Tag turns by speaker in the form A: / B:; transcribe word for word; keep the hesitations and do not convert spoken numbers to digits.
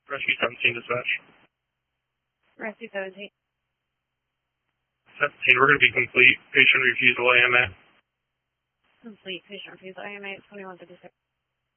A: Rescue seventeen dispatch.
B: Rescue seventeen.
A: seventeen, we're going to be complete. Patient refusal A M A.
B: Complete patient refusal A M A twenty-one fifty-six.